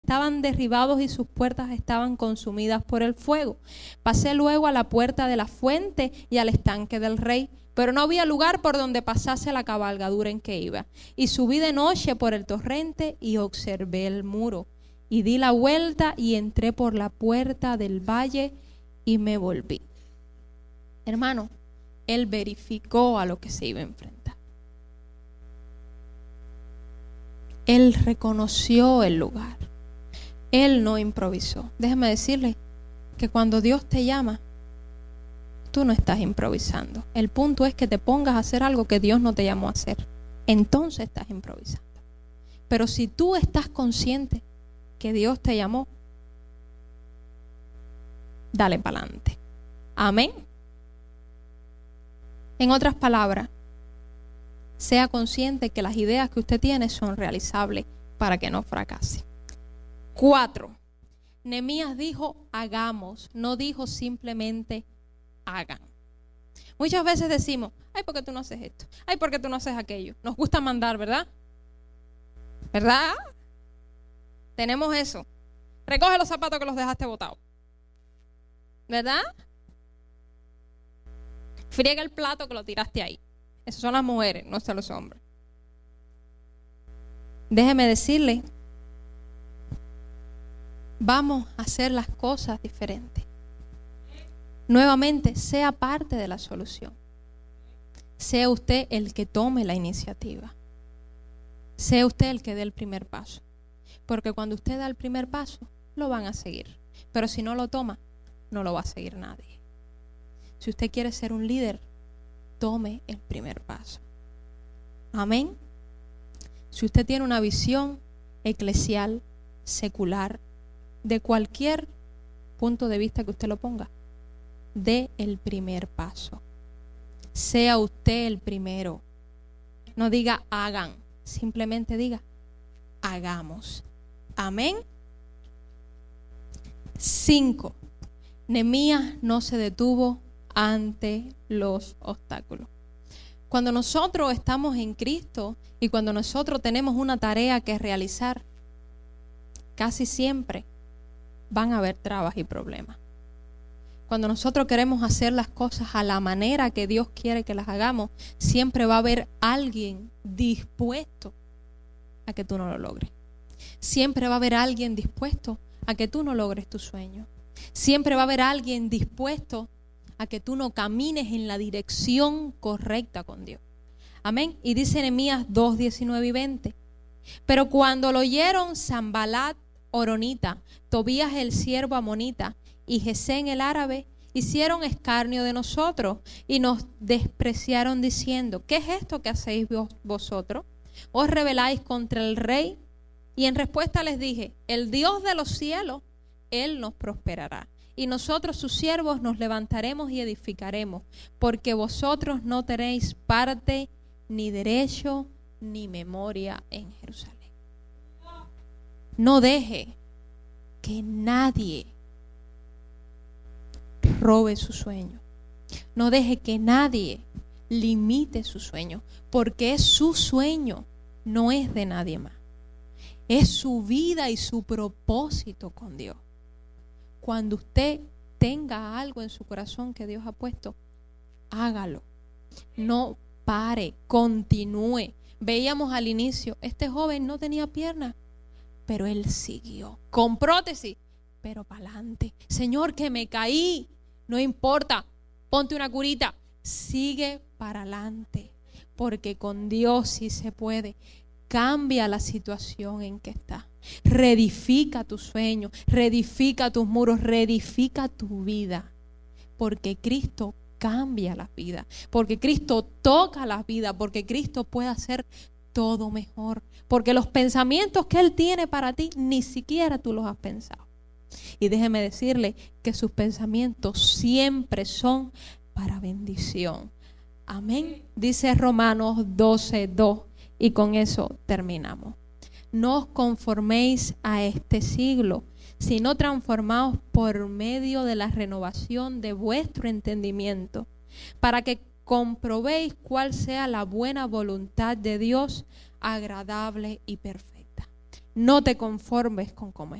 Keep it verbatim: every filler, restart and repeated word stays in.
estaban derribados y sus puertas estaban consumidas por el fuego. Pasé luego a la puerta de la fuente y al estanque del rey, pero no había lugar por donde pasase la cabalgadura en que iba. Y subí de noche por el torrente y observé el muro. Y di la vuelta y entré por la puerta del valle y me volví. Hermano, él verificó a lo que se iba a enfrentar. Él reconoció el lugar. Él no improvisó. Déjeme decirle que cuando Dios te llama, tú no estás improvisando. El punto es que te pongas a hacer algo que Dios no te llamó a hacer. Entonces estás improvisando. Pero si tú estás consciente que Dios te llamó, dale para adelante. Amén. En otras palabras, sea consciente que las ideas que usted tiene son realizables para que no fracase. Cuatro. Nehemías dijo hagamos, no dijo simplemente hagan. Muchas veces decimos, ay, ¿por qué tú no haces esto? Ay, ¿por qué tú no haces aquello? Nos gusta mandar, ¿verdad? ¿Verdad? Tenemos eso. Recoge los zapatos que los dejaste botados. ¿Verdad? Friega el plato que lo tiraste ahí. Esas son las mujeres, no son los hombres. Déjeme decirle, vamos a hacer las cosas diferentes. Nuevamente, sea parte de la solución. Sea usted el que tome la iniciativa. Sea usted el que dé el primer paso. Porque cuando usted da el primer paso, lo van a seguir. Pero si no lo toma, no lo va a seguir nadie. Si usted quiere ser un líder, tome el primer paso. Amén. Si usted tiene una visión eclesial, secular, de cualquier punto de vista que usted lo ponga, dé el primer paso. Sea usted el primero. No diga hagan, simplemente diga hagamos. Amén. Cinco. Nehemías no se detuvo ante los obstáculos. Cuando nosotros estamos en Cristo y cuando nosotros tenemos una tarea que realizar, casi siempre van a haber trabas y problemas. Cuando nosotros queremos hacer las cosas a la manera que Dios quiere que las hagamos, siempre va a haber alguien dispuesto a que tú no lo logres. Siempre va a haber alguien dispuesto a que tú no logres tu sueño. Siempre va a haber alguien dispuesto a que tú no camines en la dirección correcta con Dios. Amén. Y dice Nehemías dos, diecinueve y veinte. Pero cuando lo oyeron Sanbalat Horonita, Tobías el siervo amonita y Gesén el árabe, hicieron escarnio de nosotros y nos despreciaron diciendo, ¿qué es esto que hacéis vosotros? ¿Os rebeláis contra el rey? Y en respuesta les dije, el Dios de los cielos, Él nos prosperará. Y nosotros sus siervos nos levantaremos y edificaremos, porque vosotros no tenéis parte, ni derecho, ni memoria en Jerusalén. No deje que nadie robe su sueño. No deje que nadie limite su sueño, porque es su sueño, no es de nadie más. Es su vida y su propósito con Dios. Cuando usted tenga algo en su corazón que Dios ha puesto, hágalo. No pare, continúe. Veíamos al inicio, este joven no tenía piernas, pero él siguió. Con prótesis, pero para adelante. Señor, que me caí. No importa, ponte una curita. Sigue para adelante, porque con Dios sí se puede. Cambia la situación en que está. Reedifica tu sueño, reedifica tus muros, reedifica tu vida. Porque Cristo cambia las vidas, porque Cristo toca las vidas, porque Cristo puede hacer todo mejor. Porque los pensamientos que Él tiene para ti, ni siquiera tú los has pensado. Y déjeme decirle que sus pensamientos siempre son para bendición. Amén. Dice Romanos doce, dos. Y con eso terminamos. No os conforméis a este siglo, sino transformaos por medio de la renovación de vuestro entendimiento, para que comprobéis cuál sea la buena voluntad de Dios, agradable y perfecta. No te conformes con cómo